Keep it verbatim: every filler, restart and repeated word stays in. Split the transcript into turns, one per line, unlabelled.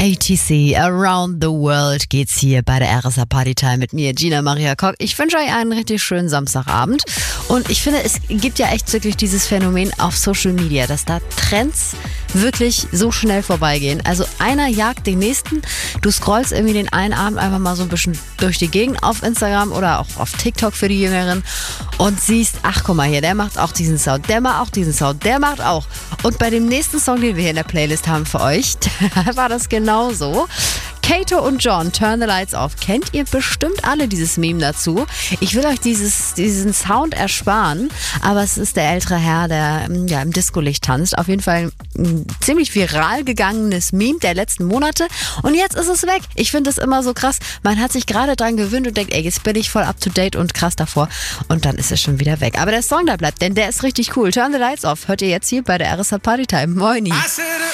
A T C, Around the World geht's hier bei der R S A Partytime mit mir, Gina Maria Koch. Ich wünsche euch einen richtig schönen Samstagabend. Und ich finde, es gibt ja echt wirklich dieses Phänomen auf Social Media, dass da Trends wirklich so schnell vorbeigehen. Also einer jagt den nächsten. Du scrollst irgendwie den einen Abend einfach mal so ein bisschen durch die Gegend auf Instagram oder auch auf TikTok für die Jüngeren und siehst, ach guck mal hier, der macht auch diesen Sound, der macht auch diesen Sound, der macht auch. Und bei dem nächsten Song, den wir hier in der Playlist haben für euch, war das genauso. Kato und John, Turn the Lights Off. Kennt ihr bestimmt alle dieses Meme dazu. Ich will euch dieses, diesen Sound ersparen, aber es ist der ältere Herr, der ja, im Disco-Licht tanzt. Auf jeden Fall ein ziemlich viral gegangenes Meme der letzten Monate und jetzt ist es weg. Ich finde es immer so krass. Man hat sich gerade dran gewöhnt und denkt, ey, jetzt bin ich voll up to date und krass davor und dann ist es schon wieder weg. Aber der Song da bleibt, denn der ist richtig cool. Turn the Lights Off. Hört ihr jetzt hier bei der R S A Partytime. Moini.